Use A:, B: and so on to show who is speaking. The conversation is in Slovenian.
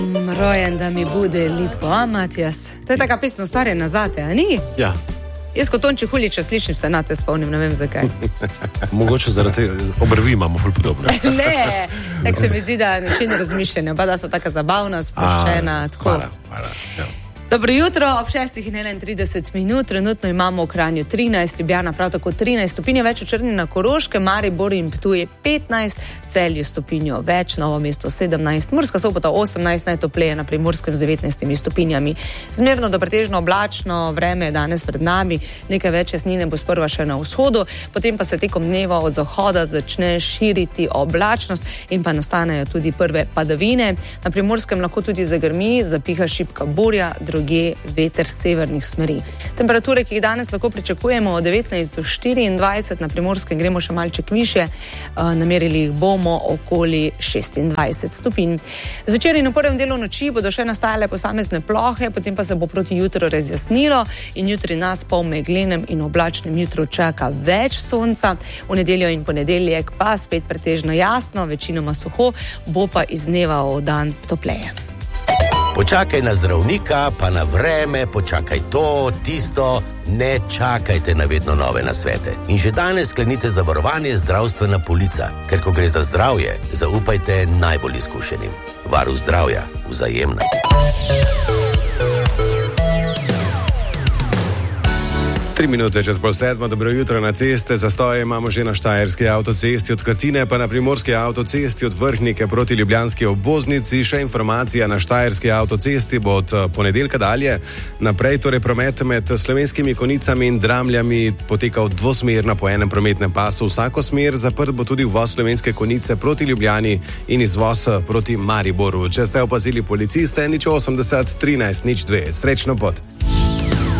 A: Rojen, da mi bude lipo, a Matijas? To je taka pesma ustvarjena zate, a ni?
B: Ja.
A: Jaz kot Tonči Huliča slišim se na te spomnim, ne vem zakaj.
B: Mogoče zaradi tega obrvi imamo ful podobne.
A: Ne, tako se mi zdi, da način razmišljanja, pa da so taka zabavna, sproščena, tako.
B: Hvala, ja.
A: Dobro jutro, ob 6:31, trenutno imamo v Kranju 13, Ljubljana prav tako 13, stopinje več v Črni na Koroškem, Maribor in Ptuj 15, v Celju stopinjo več, Novo mesto 17, Murska Sobota 18, najtopleje na Primorskem z 19 stopinjami. Zmerno do pretežno oblačno vreme je danes pred nami, nekaj več jasnine bo sprva še na vzhodu, potem pa se tekom dneva od zahoda začne širiti oblačnost in pa nastanejo tudi prve padavine. Na Primorskem lahko tudi zagrmi, zapiha šibka burja, druge veter severnih smeri. Temperature, ki jih danes lahko pričakujemo od 19 do 24, na Primorskem gremo še malček višje, namerili jih bomo okoli 26 stopinj. Zvečer in v prvem delu noči bodo še nastajale posamezne plohe, potem pa se bo proti jutru razjasnilo in jutri nas po meglenem in oblačnem jutru čaka več sonca. V nedeljo in ponedeljek pa spet pretežno jasno, večinoma suho, bo pa iz dneva v dan topleje.
C: Počakaj na zdravnika, pa na vreme, počakaj to, tisto, ne čakajte na vedno nove nasvete. In že danes sklenite zavarovanje zdravstvena polica, ker ko gre za zdravje, zaupajte najbolj izkušenim. Varuh zdravja, Vzajemna.
B: 3 minute čez pol 7, dobro jutro na ceste, zastoje imamo že na Štajerski avtocesti od Krtine, pa na Primorski avtocesti od Vrhnike proti ljubljanski obvoznici. Še informacija na Štajerski avtocesti bo od ponedeljka dalje naprej, torej promet med Slovenskimi Konicami in Dramljami potekal dvosmerno po enem prometnem pasu vsako smer, zaprt bo tudi uvoz Slovenske Konice proti Ljubljani in izvoz proti Mariboru. Če ste opazili policiste, 080 13 02, srečno pot.